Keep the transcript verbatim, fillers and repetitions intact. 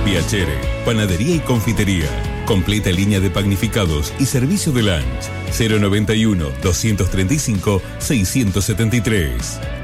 Piacere, panadería y confitería. Completa línea de panificados y servicio de lunch. cero noventa y uno, doscientos treinta y cinco, seiscientos setenta y tres.